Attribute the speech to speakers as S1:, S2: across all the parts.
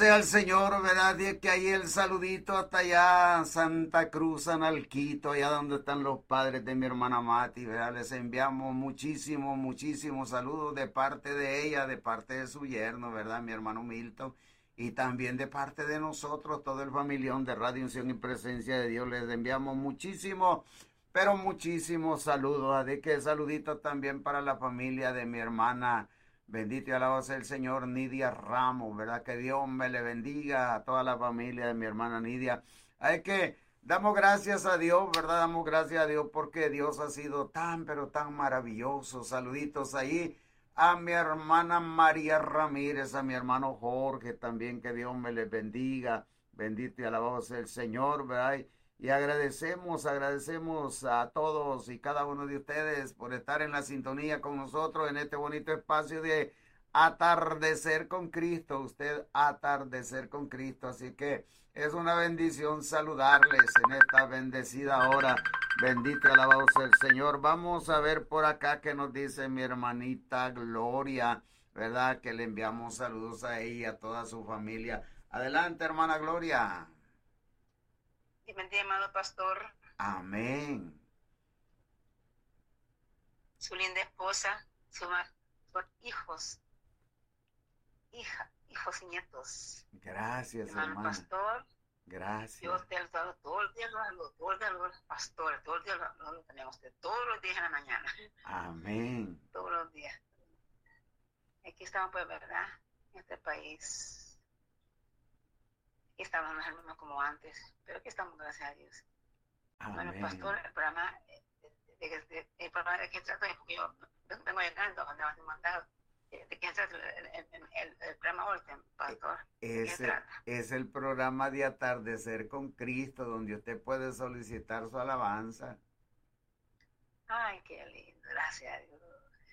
S1: Sea el Señor, ¿verdad? Y es que ahí el saludito hasta allá, Santa Cruz, Analquito, allá donde están los padres de mi hermana Mati, ¿verdad? Les enviamos muchísimos saludos de parte de ella, de parte de su yerno, ¿verdad? Mi hermano Milton, y también de parte de nosotros, todo el familión de Radio Unción y Presencia de Dios. Les enviamos muchísimos saludos. Así que saludito también para la familia de mi hermana. Bendito y alabado sea el Señor, Nidia Ramos, ¿verdad? Que Dios me le bendiga a toda la familia de mi hermana Nidia. Hay que damos gracias a Dios, ¿verdad? Damos gracias a Dios porque Dios ha sido tan, pero tan maravilloso. Saluditos ahí a mi hermana María Ramírez, a mi hermano Jorge también, que Dios me les bendiga. Bendito y alabado sea el Señor, ¿verdad? Y agradecemos a todos y cada uno de ustedes por estar en la sintonía con nosotros en este bonito espacio de atardecer con Cristo, usted atardecer con Cristo. Así que es una bendición saludarles en esta bendecida hora. Bendito y alabado sea el Señor. Vamos a ver por acá que nos dice mi hermanita Gloria, ¿verdad? Que le enviamos saludos a ella y a toda su familia. Adelante, hermana Gloria.
S2: Y bendiga, amado pastor,
S1: Amén.
S2: su linda esposa, sus hijos, hijos y nietos.
S1: Gracias,
S2: Hermano
S1: hermana.
S2: pastor,
S1: Gracias.
S2: Dios te ha dado todo el día, todo el día los pastores, todo el día lo tenemos usted, todos los días en la mañana,
S1: Amén.
S2: todos los días. Aquí estamos, pues, ¿verdad? En este país, aquí estamos, no es el mismo como antes, pero aquí estamos, gracias a Dios. Bueno, pastor,
S1: Amén.
S2: el programa, el programa de que trata, porque yo vengo llegando, cuando me han mandado, de qué trata el programa hoy, pastor, ¿de qué
S1: Ese
S2: trata?
S1: es el programa de Atardecer con Cristo, donde usted puede solicitar su alabanza.
S2: Ay, qué lindo, gracias a Dios.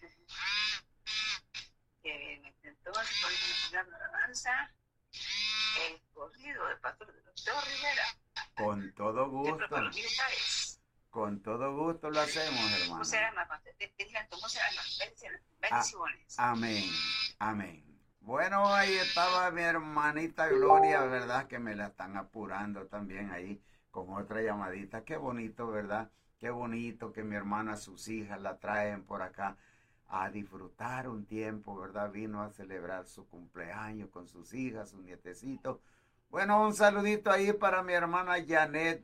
S2: Qué bien, entonces, hoy me la alabanza, el corrido del pastor de Doctor Rivera,
S1: Con todo
S2: templo para los
S1: gusto.
S2: militares.
S1: Con todo gusto lo hacemos,
S2: ¿Cómo
S1: hermana.
S2: será, más? ¿Cómo será, más?
S1: Ah,
S2: Bendiciones.
S1: amén. Amén. Bueno, ahí estaba mi hermanita Gloria, ¿verdad? Que me la están apurando también ahí con otra llamadita. Qué bonito, ¿verdad? Qué bonito que mi hermana, sus hijas la traen por acá a disfrutar un tiempo, ¿verdad? Vino a celebrar su cumpleaños con sus hijas, sus nietecitos. Bueno, un saludito ahí para mi hermana Janet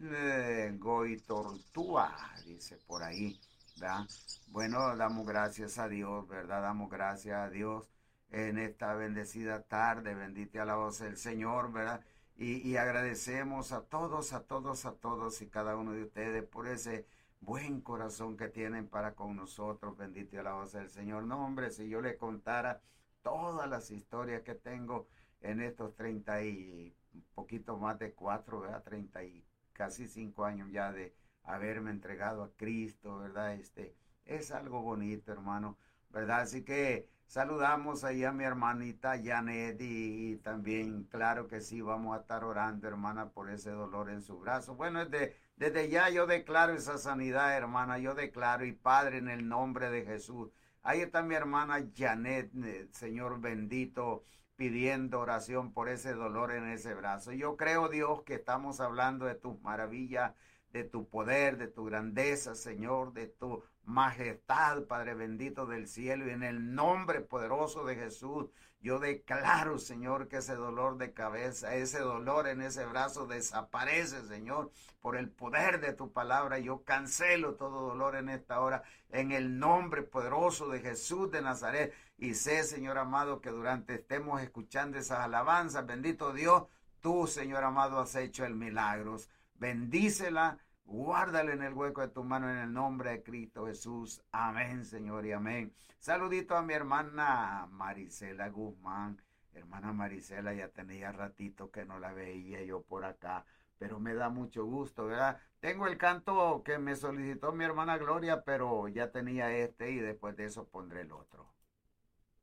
S1: Goitortúa, dice por ahí, ¿verdad? Bueno, damos gracias a Dios, ¿verdad? Damos gracias a Dios en esta bendecida tarde. Bendito y alabado sea el Señor, ¿verdad? Y agradecemos a todos y cada uno de ustedes por ese buen corazón que tienen para con nosotros. Bendito y alabado sea el Señor. No, hombre, si yo le contara todas las historias que tengo en estos 30 y poquito más de 4, ¿verdad? 30 y casi 5 años ya de haberme entregado a Cristo, ¿verdad? Es algo bonito, hermano, ¿verdad? Así que saludamos ahí a mi hermanita Janet y también, claro que sí, vamos a estar orando, hermana, por ese dolor en su brazo. Bueno, desde ya yo declaro esa sanidad, hermana, yo declaro, y Padre, en el nombre de Jesús. Ahí está mi hermana Janet, Señor bendito, pidiendo oración por ese dolor en ese brazo. Yo creo, Dios, que estamos hablando de tus maravillas, de tu poder, de tu grandeza, Señor, de tu majestad, Padre bendito del cielo, y en el nombre poderoso de Jesús, yo declaro, Señor, que ese dolor de cabeza, ese dolor en ese brazo desaparece, Señor, por el poder de tu palabra. Yo cancelo todo dolor en esta hora, en el nombre poderoso de Jesús de Nazaret. Y sé, Señor amado, que durante estemos escuchando esas alabanzas, bendito Dios, tú, Señor amado, has hecho el milagro. Bendícela, guárdale en el hueco de tu mano en el nombre de Cristo Jesús. Amén, Señor, y amén. Saludito a mi hermana Marisela Guzmán. Hermana Marisela, ya tenía ratito que no la veía yo por acá, pero me da mucho gusto, ¿verdad? Tengo el canto que me solicitó mi hermana Gloria, pero ya tenía y después de eso pondré el otro.